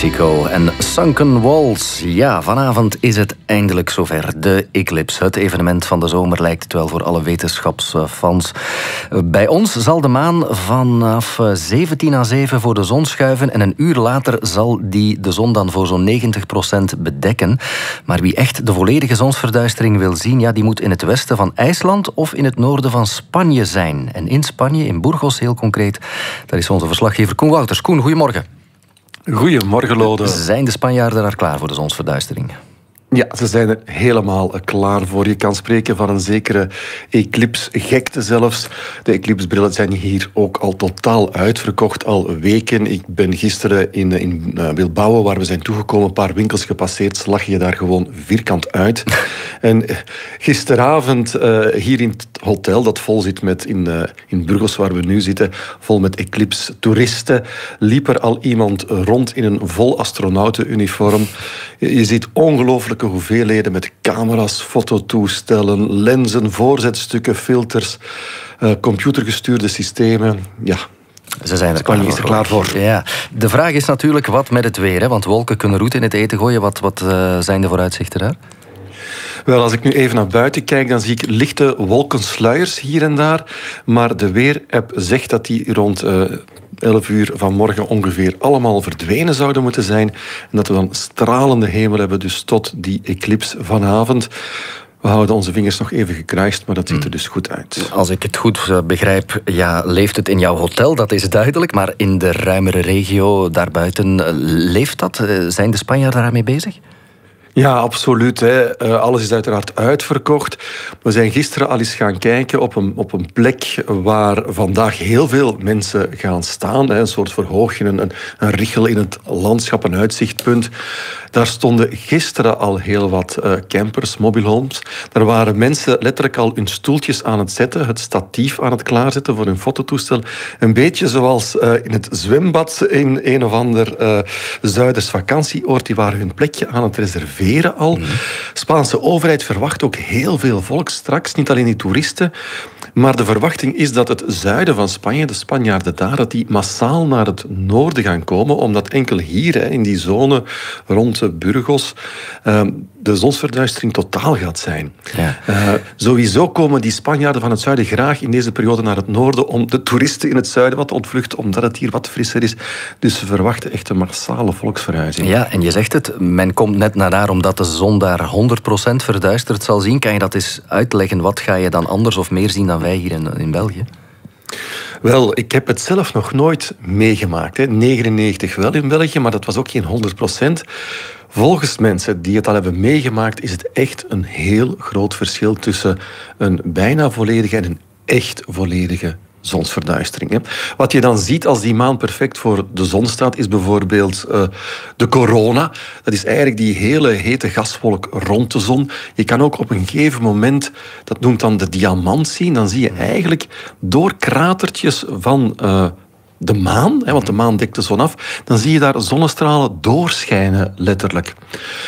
Mexico en Sunken Walls. Ja, vanavond is het eindelijk zover. De eclipse, het evenement van de zomer, lijkt het wel voor alle wetenschapsfans. Bij ons zal de maan vanaf 7:17 voor de zon schuiven en een uur later zal die de zon dan voor zo'n 90% bedekken. Maar wie echt de volledige zonsverduistering wil zien, ja, die moet in het westen van IJsland of in het noorden van Spanje zijn. En in Spanje, in Burgos heel concreet, daar is onze verslaggever Koen Wouters. Koen, goedemorgen. Goedemorgen, Lode. Zijn de Spanjaarden daar klaar voor de zonsverduistering? Ja, ze zijn er helemaal klaar voor. Je kan spreken van een zekere eclipsgekte zelfs. De eclipsbrillen zijn hier ook al totaal uitverkocht, al weken. Ik ben gisteren in Bilbao, waar we zijn toegekomen, een paar winkels gepasseerd, lag je daar gewoon vierkant uit. En gisteravond hier in het hotel, dat vol zit met in Burgos, waar we nu zitten, vol met eclipse-toeristen, liep er al iemand rond in een vol astronautenuniform. Je ziet ongelooflijke hoeveelheden met camera's, fototoestellen, lenzen, voorzetstukken, filters, computergestuurde systemen. Ja, ze zijn er Spanje is er klaar voor. Ja. De vraag is natuurlijk wat met het weer, hè? Want wolken kunnen roet in het eten gooien. Wat zijn de vooruitzichten daar? Wel, als ik nu even naar buiten kijk, dan zie ik lichte wolkensluiers hier en daar. Maar de weerapp zegt dat die rond 11 uur vanmorgen ongeveer allemaal verdwenen zouden moeten zijn. En dat we dan stralende hemel hebben, dus tot die eclipse vanavond. We houden onze vingers nog even gekruist, maar dat ziet er dus goed uit. Als ik het goed begrijp, ja, leeft het in jouw hotel, dat is duidelijk. Maar in de ruimere regio daarbuiten, leeft dat? Zijn de Spanjaarden daarmee bezig? Ja, absoluut. Hè. Alles is uiteraard uitverkocht. We zijn gisteren al eens gaan kijken op een plek waar vandaag heel veel mensen gaan staan. Hè. Een soort verhoogje, een richel in het landschap, een uitzichtpunt. Daar stonden gisteren al heel wat campers, mobilehomes. Daar waren mensen letterlijk al hun stoeltjes aan het zetten, het statief aan het klaarzetten voor hun fototoestel. Een beetje zoals in het zwembad in een of ander Zuiders vakantieoord. Die waren hun plekje aan het reserveren al. De Spaanse overheid verwacht ook heel veel volk straks, niet alleen die toeristen. Maar de verwachting is dat het zuiden van Spanje, de Spanjaarden daar, dat die massaal naar het noorden gaan komen, omdat enkel hier, in die zone rond Burgos, de zonsverduistering totaal gaat zijn. Ja. Sowieso komen die Spanjaarden van het zuiden graag in deze periode naar het noorden om de toeristen in het zuiden wat te ontvluchten, omdat het hier wat frisser is. Dus ze verwachten echt een massale volksverhuizing. Ja, en je zegt het, men komt net naar daar omdat de zon daar 100% verduisterd zal zien. Kan je dat eens uitleggen? Wat ga je dan anders of meer zien dan wij hier in België? Wel, ik heb het zelf nog nooit meegemaakt. Hè. 99 wel in België, maar dat was ook geen 100%. Volgens mensen die het al hebben meegemaakt, is het echt een heel groot verschil tussen een bijna volledige en een echt volledige zonsverduistering. Hè. Wat je dan ziet als die maan perfect voor de zon staat, is bijvoorbeeld de corona. Dat is eigenlijk die hele hete gaswolk rond de zon. Je kan ook op een gegeven moment, dat noemt dan de diamant zien, dan zie je eigenlijk door kratertjes van de maan, want de maan dekt de zon af, dan zie je daar zonnestralen doorschijnen, letterlijk.